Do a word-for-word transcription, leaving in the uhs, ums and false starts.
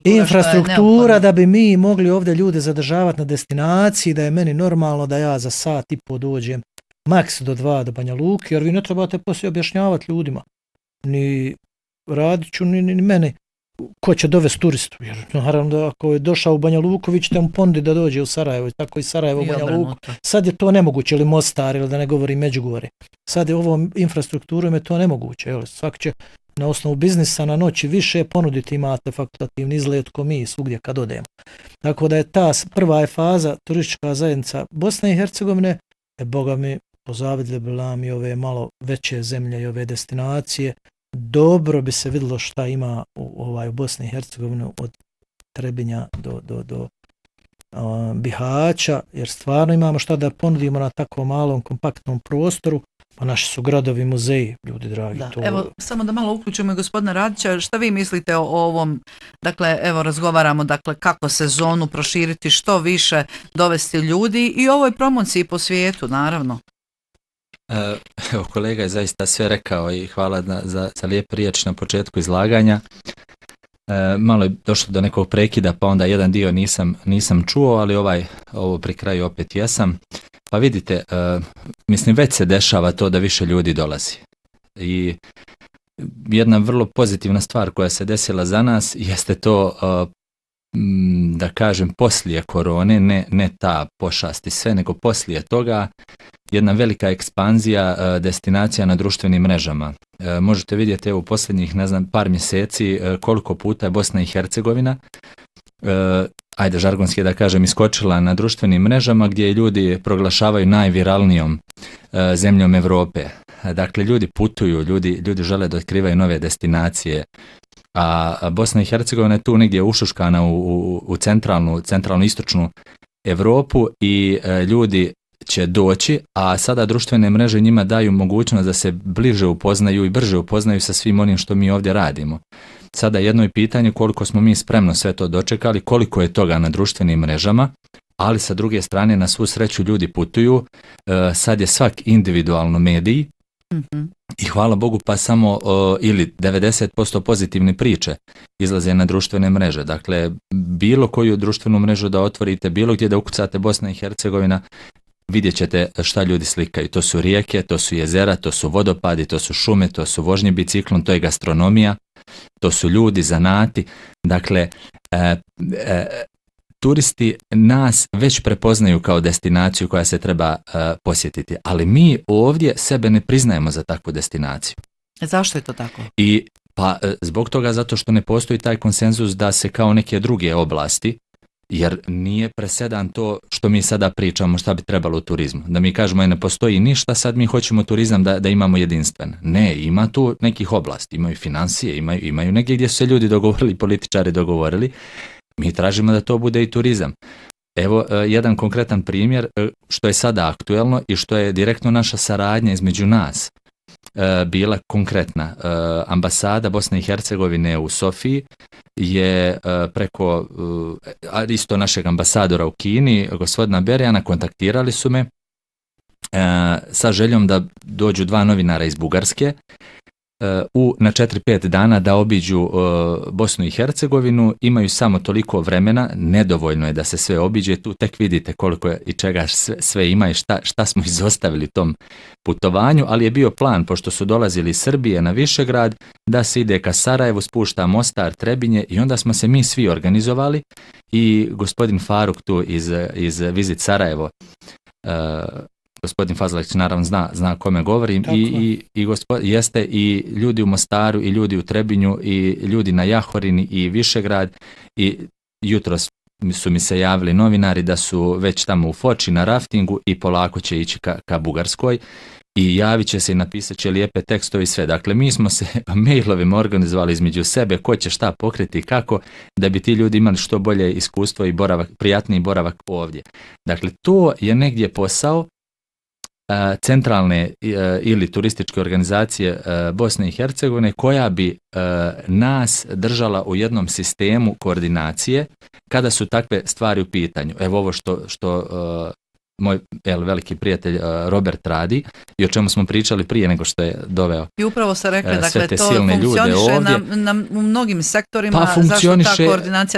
infrastruktura da bi mi mogli ovdje ljude zadržavati na destinaciji, da je meni normalno da ja za sat i po dođem maks do dva do Banja Luke, jer vi ne trebate poslije objašnjavati ljudima. Ni Radiću, ni, ni, ni meni ko će dovesti turistu. Jer naravno da ako je došao u Banja Luku, vi ćete mu ponuditi da dođe u Sarajevo i tako i Sarajevo u Banja Luku. Sad je to nemoguće, ili Mostar, ili da ne govori Međugorje. Sad je ovom infrastrukturom je to nemoguće. Jel? Svak će na osnovu biznisa na noći više ponuditi, imate fakultativni izlet ko mi svugdje kad odemo. Tako da je ta prva je faza turistička zajednica Bosne i Hercegovine, e boga mi pozavidili bi nam i ove malo veće zemlje i ove destinacije. Dobro bi se vidjelo šta ima u, ovaj, u Bosni i Hercegovini od Trebinja do, do, do uh, Bihaća, jer stvarno imamo šta da ponudimo na tako malom kompaktnom prostoru, pa naši su gradovi muzeji, ljudi dragi. Da. To... Evo, samo da malo uključimo i gospodina Radića, šta vi mislite o ovom, dakle, evo razgovaramo, dakle, kako sezonu proširiti, što više dovesti ljudi i ovoj promociji po svijetu, naravno. Evo, kolega je zaista sve rekao i hvala na, za, za lijep riječ na početku izlaganja. E, malo je došlo do nekog prekida, pa onda jedan dio nisam, nisam čuo, ali ovaj, ovo pri kraju opet jesam. Pa vidite, e, mislim već se dešava to da više ljudi dolazi. I jedna vrlo pozitivna stvar koja se desila za nas jeste to, e, da kažem, poslije korone, ne, ne ta pošasti sve, nego poslije toga, jedna velika ekspanzija e, destinacija na društvenim mrežama. E, možete vidjeti evo, u posljednjih, ne znam, par mjeseci e, koliko puta je Bosna i Hercegovina, e, ajde žargonski da kažem, iskočila na društvenim mrežama gdje ljudi proglašavaju najviralnijom e, zemljom Europe. E, dakle, ljudi putuju, ljudi, ljudi žele da otkrivaju nove destinacije, a, a Bosna i Hercegovina je tu negdje ušuškana u, u, u centralnu, centralnu istočnu Europu i e, ljudi će doći, a sada društvene mreže njima daju mogućnost da se bliže upoznaju i brže upoznaju sa svim onim što mi ovdje radimo. Sada jedno je pitanje koliko smo mi spremno sve to dočekali, koliko je toga na društvenim mrežama, ali sa druge strane na svu sreću ljudi putuju, e, sad je svak individualno mediji, mm-hmm. i hvala Bogu pa samo o, ili devedeset posto pozitivne priče izlaze na društvene mreže. Dakle, bilo koju društvenu mrežu da otvorite, bilo gdje da ukucate Bosna i Hercegovina, vidjet ćete šta ljudi slikaju. To su rijeke, to su jezera, to su vodopadi, to su šume, to su vožnje biciklom, to je gastronomija, to su ljudi, zanati. Dakle, e, e, turisti nas već prepoznaju kao destinaciju koja se treba e, posjetiti, ali mi ovdje sebe ne priznajemo za takvu destinaciju. Zašto je to tako? I pa e, zbog toga zato što ne postoji taj konsenzus da se kao neke druge oblasti, jer nije presedan to što mi sada pričamo šta bi trebalo u turizmu. Da mi kažemo ne postoji ništa, sad mi hoćemo turizam da, da imamo jedinstven. Ne, ima tu nekih oblasti, imaju financije, imaju, imaju negdje gdje su se ljudi dogovorili, političari dogovorili. Mi tražimo da to bude i turizam. Evo jedan konkretan primjer što je sada aktuelno i što je direktno naša saradnja između nas bila konkretna. Ambasada Bosne i Hercegovine u Sofiji je preko isto našeg ambasadora u Kini, gospodina Berjana, kontaktirali su me sa željom da dođu dva novinara iz Bugarske u, na četiri pet dana da obiđu uh, Bosnu i Hercegovinu, imaju samo toliko vremena, nedovoljno je da se sve obiđe, tu tek vidite koliko je i čega sve, sve ima i šta, šta smo izostavili tom putovanju, ali je bio plan, pošto su dolazili iz Srbije na Višegrad, da se ide ka Sarajevu, spušta Mostar, Trebinje i onda smo se mi svi organizovali i gospodin Faruk tu iz, iz Visit Sarajevo, uh, gospodin Fazlać naravno zna, zna kome govorim i, i, i gospod, jeste i ljudi u Mostaru i ljudi u Trebinju i ljudi na Jahorini i Višegrad i jutros su mi se javili novinari da su već tamo u Foči na raftingu i polako će ići ka, ka Bugarskoj i javit će se i napisat će lijepe tekstove i sve. Dakle, mi smo se mailovima organizovali između sebe ko će šta pokriti i kako da bi ti ljudi imali što bolje iskustvo i boravak, prijatniji boravak ovdje. Dakle, to je negdje posao centralne ili turističke organizacije Bosne i Hercegovine koja bi nas držala u jednom sistemu koordinacije kada su takve stvari u pitanju. Evo ovo što, što moj el, veliki prijatelj Robert radi i o čemu smo pričali prije nego što je doveo. I upravo se rekli, dakle, to funkcioniše na, na, u mnogim sektorima, pa zašto ta koordinacija